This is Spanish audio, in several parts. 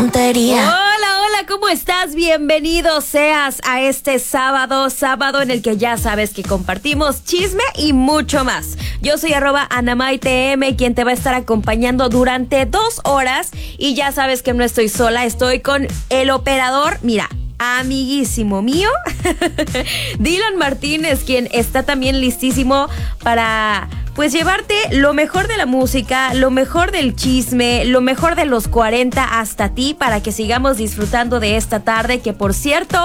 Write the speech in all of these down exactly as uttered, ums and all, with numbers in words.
tontería. Hola, hola, ¿cómo estás? Bienvenido seas a este sábado, sábado en el que ya sabes que compartimos chisme y mucho más. Yo soy arroba AnamaiteM, quien te va a estar acompañando durante dos horas y ya sabes que no estoy sola, estoy con el operador, mira, amiguísimo mío, Dylan Martínez, quien está también listísimo para pues llevarte lo mejor de la música, lo mejor del chisme, lo mejor de los cuarenta hasta ti para que sigamos disfrutando de esta tarde que, por cierto,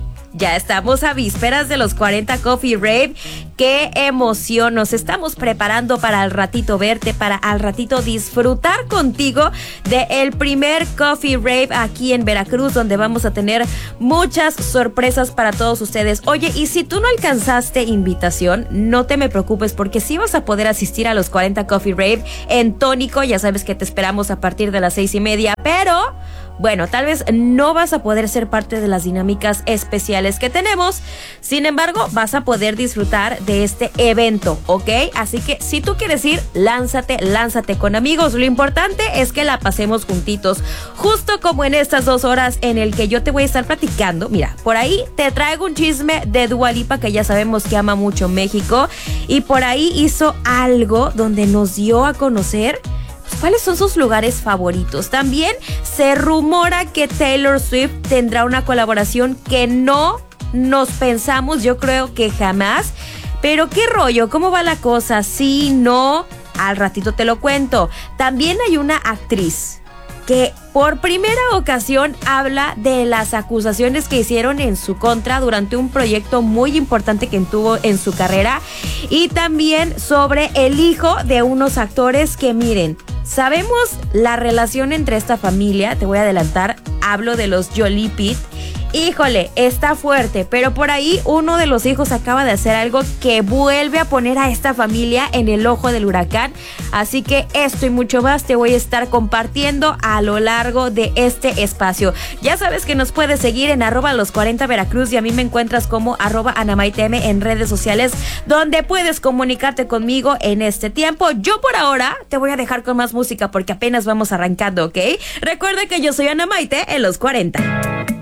ya estamos a vísperas de los cuarenta Coffee Rave. ¡Qué emoción! Nos estamos preparando para al ratito verte, para al ratito disfrutar contigo de el primer Coffee Rave aquí en Veracruz, donde vamos a tener muchas sorpresas para todos ustedes. Oye, y si tú no alcanzaste invitación, no te me preocupes, porque sí vas a poder asistir a los cuarenta Coffee Rave en Tónico. Ya sabes que te esperamos a partir de las seis y media, pero bueno, tal vez no vas a poder ser parte de las dinámicas especiales que tenemos. Sin embargo, vas a poder disfrutar de este evento, ¿ok? Así que si tú quieres ir, lánzate, lánzate con amigos. Lo importante es que la pasemos juntitos, justo como en estas dos horas en el que yo te voy a estar platicando. Mira, por ahí te traigo un chisme de Dua Lipa, que ya sabemos que ama mucho México, y por ahí hizo algo donde nos dio a conocer ¿cuáles son sus lugares favoritos? También se rumora que Taylor Swift tendrá una colaboración que no nos pensamos, yo creo que jamás. Pero ¿qué rollo? ¿Cómo va la cosa? Sí, no, al ratito te lo cuento. También hay una actriz que por primera ocasión habla de las acusaciones que hicieron en su contra durante un proyecto muy importante que tuvo en su carrera, y también sobre el hijo de unos actores que, miren, sabemos la relación entre esta familia. Te voy a adelantar, hablo de los Jolie Pitt. Híjole, está fuerte, pero por ahí uno de los hijos acaba de hacer algo que vuelve a poner a esta familia en el ojo del huracán. Así que esto y mucho más te voy a estar compartiendo a lo largo de este espacio. Ya sabes que nos puedes seguir en arroba los cuarenta Veracruz, y a mí me encuentras como arroba AnamaiteM en redes sociales, donde puedes comunicarte conmigo en este tiempo. Yo por ahora te voy a dejar con más música porque apenas vamos arrancando, ¿ok? Recuerda que yo soy Ana Maite en los cuarenta.